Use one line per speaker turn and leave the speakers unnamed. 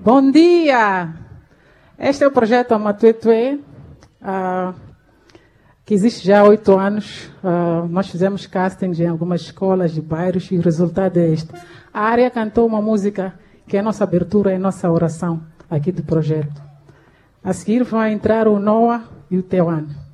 Bom dia! Este é o projeto Amatuetuê, que existe já há 8 anos. Nós fizemos castings em algumas escolas de bairros e o resultado é este. A área cantou uma música que é a nossa abertura, é a nossa oração aqui do projeto. A seguir vai entrar o Noah e o Teuan.